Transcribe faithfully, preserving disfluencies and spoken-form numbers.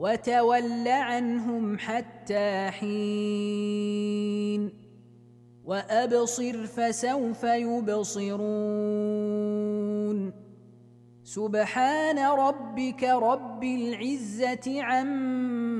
وتول عنهم حتى حين وأبصر فسوف يبصرون سبحان ربك رب العزة عما